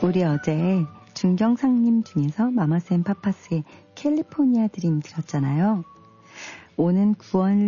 우리 어제 중경상님 중에서 마마쌤 파파스의 캘리포니아 드림 들었잖아요. 오는 9월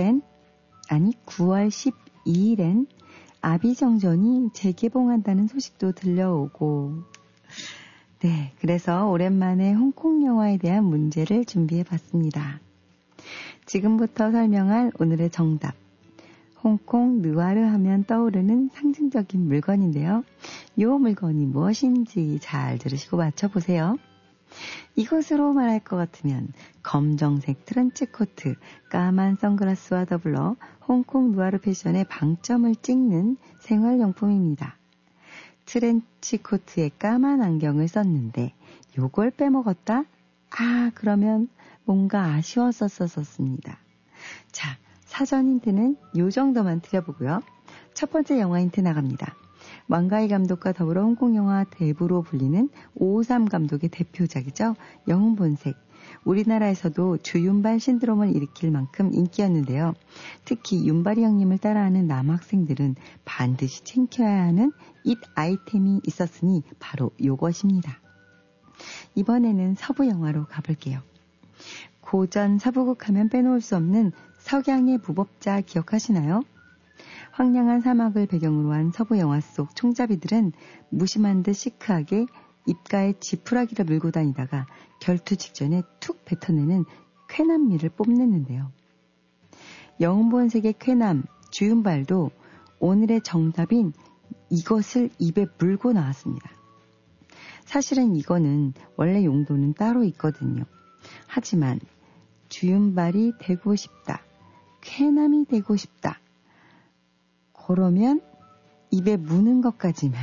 12일엔 아비정전이 재개봉한다는 소식도 들려오고, 네, 그래서 오랜만에 홍콩 영화에 대한 문제를 준비해봤습니다. 지금부터 설명할 오늘의 정답. 홍콩 느와르 하면 떠오르는 상징적인 물건인데요. 이 물건이 무엇인지 잘 들으시고 맞춰보세요. 이것으로 말할 것 같으면 검정색 트렌치 코트, 까만 선글라스와 더불어 홍콩 누아르 패션의 방점을 찍는 생활용품입니다. 트렌치 코트에 까만 안경을 썼는데 요걸 빼먹었다? 그러면 뭔가 아쉬웠었습니다. 자, 사전 힌트는 요 정도만 드려보고요. 첫 번째 영화 힌트 나갑니다. 왕가희 감독과 더불어 홍콩 영화 대부로 불리는 553 감독의 대표작이죠. 영웅본색. 우리나라에서도 주윤발 신드롬을 일으킬 만큼 인기였는데요. 특히 윤발이 형님을 따라하는 남학생들은 반드시 챙겨야 하는 잇 아이템이 있었으니 바로 요것입니다. 이번에는 서부 영화로 가볼게요. 고전 서부극 하면 빼놓을 수 없는 석양의 무법자 기억하시나요? 황량한 사막을 배경으로 한 서부 영화 속 총잡이들은 무심한 듯 시크하게 입가에 지푸라기를 물고 다니다가 결투 직전에 툭 뱉어내는 쾌남미를 뽐냈는데요. 영웅본색의 쾌남 주윤발도 오늘의 정답인 이것을 입에 물고 나왔습니다. 사실은 이거는 원래 용도는 따로 있거든요. 하지만 주윤발이 되고 싶다. 쾌남이 되고 싶다. 그러면 입에 무는 것까지만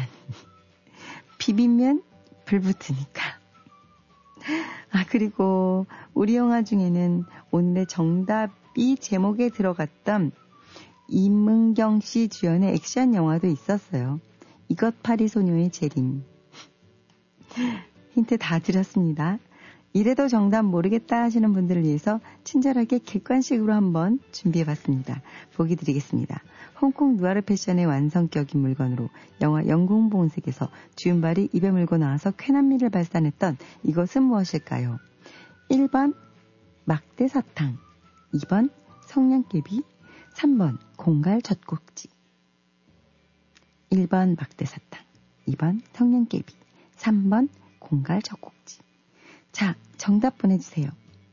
비비면 불붙으니까. 그리고 우리 영화 중에는 오늘의 정답이 제목에 들어갔던 임은경 씨 주연의 액션 영화도 있었어요. 이것파리 소녀의 재림. 힌트 다 드렸습니다. 이래도 정답 모르겠다 하시는 분들을 위해서 친절하게 객관식으로 한번 준비해봤습니다. 보기 드리겠습니다. 홍콩 누아르 패션의 완성격인 물건으로 영화 영웅본색에서 주윤발이 입에 물고 나와서 쾌남미를 발산했던 이것은 무엇일까요? 1번 막대사탕, 2번 성냥개비, 3번 공갈 젖꼭지. 1번 막대사탕, 2번 성냥개비, 3번 공갈 젖꼭지. 자, 정답 보내주세요.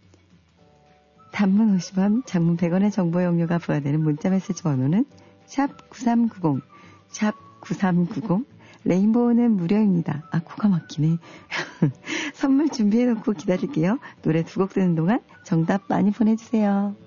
단문 50원, 장문 100원의 정보 용료가 부과되는 문자메시지 번호는 샵 9390, 샵 9390. 레인보우는 무료입니다. 코가 막히네. 선물 준비해놓고 기다릴게요. 노래 2곡 듣는 동안 정답 많이 보내주세요.